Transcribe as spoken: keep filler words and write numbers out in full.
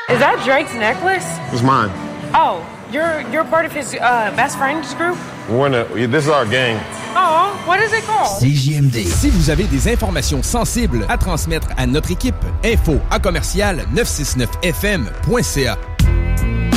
Is that Drake's necklace? It's mine. Oh, you're you're part of his uh, best friends group? We're in a, this is our gang. Oh, what is it called? C J M D. Si vous avez des informations sensibles à transmettre à notre équipe, info à commercial neuf cent soixante-neuf F M point C A.